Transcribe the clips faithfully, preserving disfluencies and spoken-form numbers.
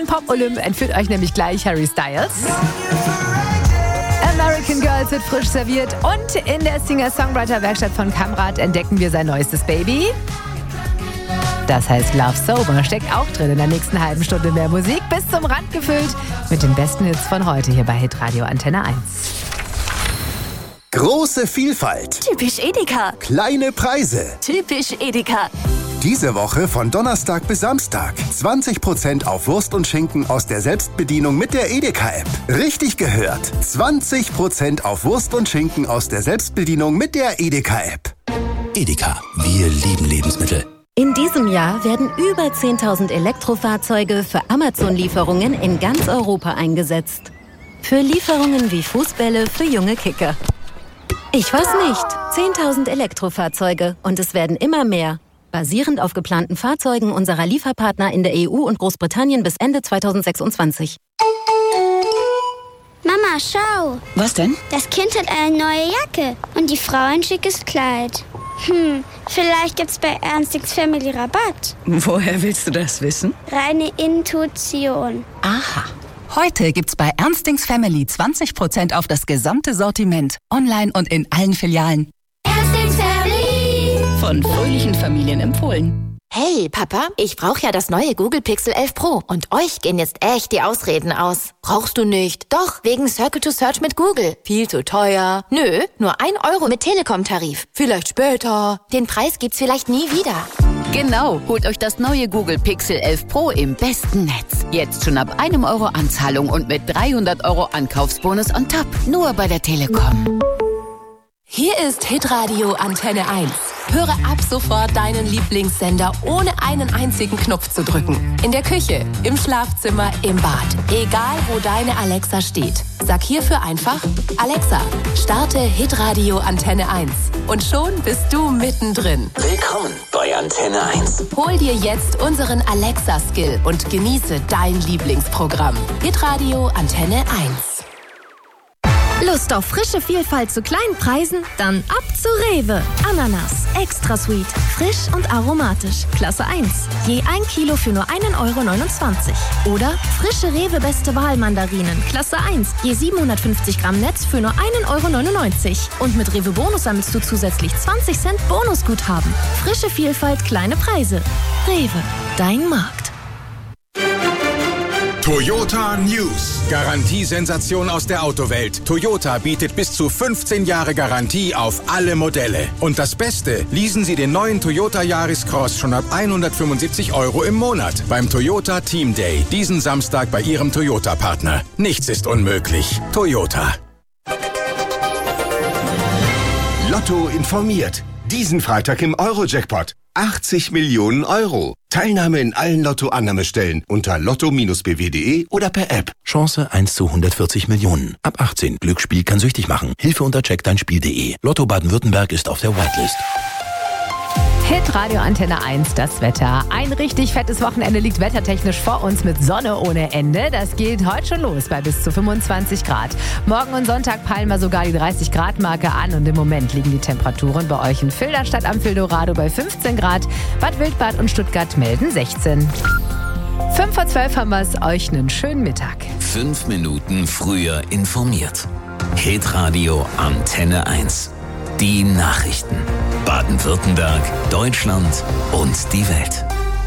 Pop-Olymp entführt euch nämlich gleich Harry Styles. American Girls wird frisch serviert und in der Singer-Songwriter-Werkstatt von Kamrat entdecken wir sein neuestes Baby. Das heißt Love Sober steckt auch drin. In der nächsten halben Stunde mehr Musik bis zum Rand gefüllt mit den besten Hits von heute hier bei Hitradio Antenne eins. Große Vielfalt. Typisch Edeka. Kleine Preise. Typisch Edeka. Diese Woche von Donnerstag bis Samstag. zwanzig Prozent auf Wurst und Schinken aus der Selbstbedienung mit der Edeka-App. Richtig gehört. zwanzig Prozent auf Wurst und Schinken aus der Selbstbedienung mit der Edeka-App. Edeka. Wir lieben Lebensmittel. In diesem Jahr werden über zehntausend Elektrofahrzeuge für Amazon-Lieferungen in ganz Europa eingesetzt. Für Lieferungen wie Fußbälle für junge Kicker. Ich weiß nicht. zehntausend Elektrofahrzeuge und es werden immer mehr. Basierend auf geplanten Fahrzeugen unserer Lieferpartner in der E U und Großbritannien bis Ende zweitausendsechsundzwanzig. Mama, schau. Was denn? Das Kind hat eine neue Jacke und die Frau ein schickes Kleid. Hm, vielleicht gibt's bei Ernstings Family Rabatt. Woher willst du das wissen? Reine Intuition. Aha. Heute gibt's bei Ernstings Family zwanzig Prozent auf das gesamte Sortiment. Online und in allen Filialen. Ernstings Family. Von fröhlichen Familien empfohlen. Hey, Papa, ich brauche ja das neue Google Pixel elf Pro. Und euch gehen jetzt echt die Ausreden aus. Brauchst du nicht? Doch, wegen Circle to Search mit Google. Viel zu teuer. Nö, nur ein Euro mit Telekom-Tarif. Vielleicht später. Den Preis gibt's vielleicht nie wieder. Genau, holt euch das neue Google Pixel elf Pro im besten Netz. Jetzt schon ab einem Euro Anzahlung und mit dreihundert Euro Ankaufsbonus on top. Nur bei der Telekom. Hier ist Hitradio Antenne eins. Höre ab sofort deinen Lieblingssender, ohne einen einzigen Knopf zu drücken. In der Küche, im Schlafzimmer, im Bad. Egal, wo deine Alexa steht. Sag hierfür einfach, Alexa, starte Hitradio Antenne eins. Und schon bist du mittendrin. Willkommen bei Antenne eins. Hol dir jetzt unseren Alexa-Skill und genieße dein Lieblingsprogramm. Hitradio Antenne eins. Lust auf frische Vielfalt zu kleinen Preisen? Dann ab zu Rewe. Ananas, extra sweet, frisch und aromatisch. Klasse eins. Je ein Kilo für nur einen Euro neunundzwanzig. Oder frische Rewe Beste Wahl Mandarinen. Klasse eins. Je siebenhundertfünfzig Gramm Netz für nur einen Euro neunundneunzig. Und mit Rewe Bonus sammelst du zusätzlich zwanzig Cent Bonusguthaben. Frische Vielfalt, kleine Preise. Rewe, dein Markt. Toyota News. Garantiesensation aus der Autowelt. Toyota bietet bis zu fünfzehn Jahre Garantie auf alle Modelle. Und das Beste, leasen Sie den neuen Toyota Yaris Cross schon ab hundertfünfundsiebzig Euro im Monat beim Toyota Team Day. Diesen Samstag bei Ihrem Toyota-Partner. Nichts ist unmöglich. Toyota. Lotto informiert. Diesen Freitag im Euro-Jackpot. achtzig Millionen Euro. Teilnahme in allen Lotto-Annahmestellen unter lotto Bindestrich b w punkt d e oder per App. Chance eins zu hundertvierzig Millionen. Ab achtzehn. Glücksspiel kann süchtig machen. Hilfe unter check dein spiel punkt d e. Lotto Baden-Württemberg ist auf der Whitelist. Hitradio Antenne eins, das Wetter. Ein richtig fettes Wochenende liegt wettertechnisch vor uns mit Sonne ohne Ende. Das geht heute schon los bei bis zu fünfundzwanzig Grad. Morgen und Sonntag peilen wir sogar die dreißig Grad Marke an und im Moment liegen die Temperaturen bei euch in Filderstadt am Fildorado bei fünfzehn Grad. Bad Wildbad und Stuttgart melden sechzehn. fünf vor zwölf haben wir es, euch einen schönen Mittag. Fünf Minuten früher informiert. Hitradio Antenne eins. Die Nachrichten. Baden-Württemberg, Deutschland und die Welt.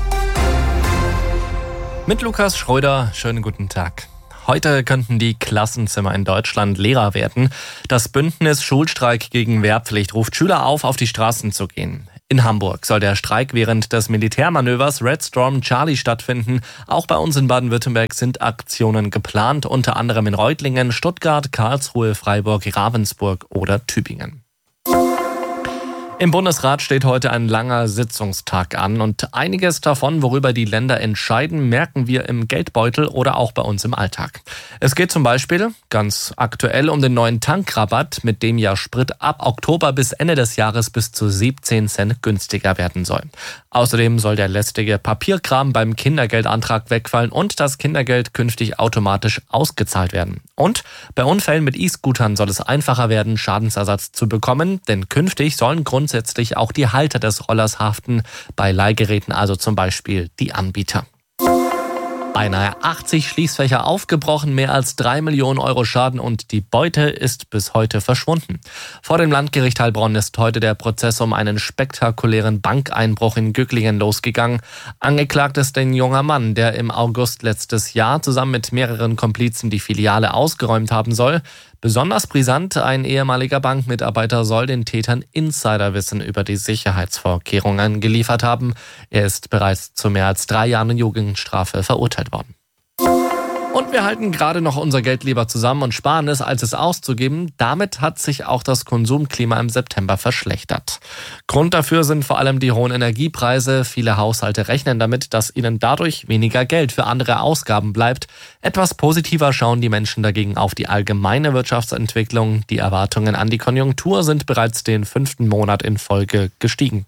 Mit Lukas Schröder, schönen guten Tag. Heute könnten die Klassenzimmer in Deutschland leerer werden. Das Bündnis Schulstreik gegen Wehrpflicht ruft Schüler auf, auf die Straßen zu gehen. In Hamburg soll der Streik während des Militärmanövers Red Storm Charlie stattfinden. Auch bei uns in Baden-Württemberg sind Aktionen geplant, unter anderem in Reutlingen, Stuttgart, Karlsruhe, Freiburg, Ravensburg oder Tübingen. Im Bundesrat steht heute ein langer Sitzungstag an und einiges davon, worüber die Länder entscheiden, merken wir im Geldbeutel oder auch bei uns im Alltag. Es geht zum Beispiel ganz aktuell um den neuen Tankrabatt, mit dem ja Sprit ab Oktober bis Ende des Jahres bis zu siebzehn Cent günstiger werden soll. Außerdem soll der lästige Papierkram beim Kindergeldantrag wegfallen und das Kindergeld künftig automatisch ausgezahlt werden. Und bei Unfällen mit E-Scootern soll es einfacher werden, Schadensersatz zu bekommen, denn künftig sollen grundsätzlich auch die Halter des Rollers haften, bei Leihgeräten also zum Beispiel die Anbieter. Beinahe achtzig Schließfächer aufgebrochen, mehr als drei Millionen Euro Schaden und die Beute ist bis heute verschwunden. Vor dem Landgericht Heilbronn ist heute der Prozess um einen spektakulären Bankeinbruch in Gücklingen losgegangen. Angeklagt ist ein junger Mann, der im August letztes Jahr zusammen mit mehreren Komplizen die Filiale ausgeräumt haben soll. Besonders brisant, ein ehemaliger Bankmitarbeiter soll den Tätern Insiderwissen über die Sicherheitsvorkehrungen geliefert haben. Er ist bereits zu mehr als drei Jahren Jugendstrafe verurteilt worden. Und wir halten gerade noch unser Geld lieber zusammen und sparen es, als es auszugeben. Damit hat sich auch das Konsumklima im September verschlechtert. Grund dafür sind vor allem die hohen Energiepreise. Viele Haushalte rechnen damit, dass ihnen dadurch weniger Geld für andere Ausgaben bleibt. Etwas positiver schauen die Menschen dagegen auf die allgemeine Wirtschaftsentwicklung. Die Erwartungen an die Konjunktur sind bereits den fünften Monat in Folge gestiegen.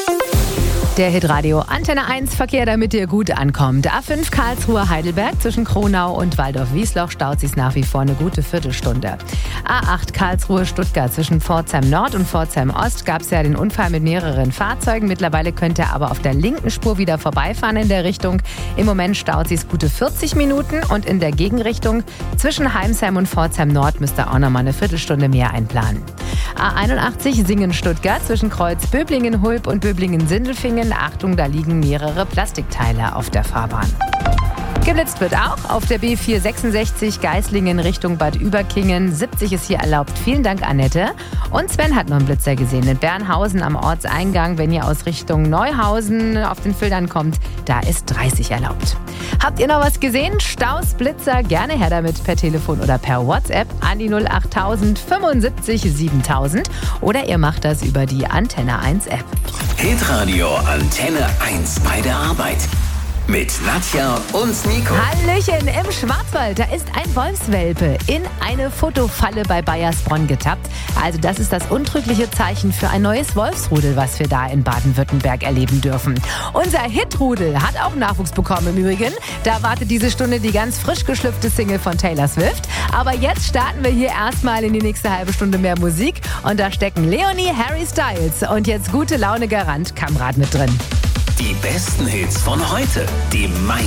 Der Hitradio Antenne eins Verkehr, damit ihr gut ankommt. A fünf Karlsruhe Heidelberg zwischen Kronau und Waldorf-Wiesloch staut sich nach wie vor eine gute Viertelstunde. A acht Karlsruhe Stuttgart zwischen Pforzheim Nord und Pforzheim Ost gab es ja den Unfall mit mehreren Fahrzeugen. Mittlerweile könnt ihr aber auf der linken Spur wieder vorbeifahren in der Richtung. Im Moment staut sich gute vierzig Minuten und in der Gegenrichtung zwischen Heimsheim und Pforzheim Nord müsst ihr auch nochmal eine Viertelstunde mehr einplanen. A einundachtzig Singen-Stuttgart zwischen Kreuz Böblingen-Hulb und Böblingen-Sindelfingen. Achtung, da liegen mehrere Plastikteile auf der Fahrbahn. Geblitzt wird auch auf der B vier sechsundsechzig Geislingen Richtung Bad Überkingen. siebzig ist hier erlaubt. Vielen Dank, Annette. Und Sven hat noch einen Blitzer gesehen in Bernhausen am Ortseingang. Wenn ihr aus Richtung Neuhausen auf den Filtern kommt, da ist dreißig erlaubt. Habt ihr noch was gesehen? Staus, Blitzer, gerne her damit per Telefon oder per WhatsApp an die null achttausend fünfundsiebzig siebentausend oder ihr macht das über die Antenne eins App. Hitradio Antenne eins bei der Arbeit. Mit Nadja und Nico. Hallöchen, im Schwarzwald, da ist ein Wolfswelpe in eine Fotofalle bei Baiersbronn getappt. Also das ist das untrügliche Zeichen für ein neues Wolfsrudel, was wir da in Baden-Württemberg erleben dürfen. Unser Hitrudel hat auch Nachwuchs bekommen im Übrigen. Da wartet diese Stunde die ganz frisch geschlüpfte Single von Taylor Swift. Aber jetzt starten wir hier erstmal in die nächste halbe Stunde mehr Musik. Und da stecken Leonie, Harry Styles und jetzt gute Laune Garant Kamrad mit drin. Die besten Hits von heute, die meisten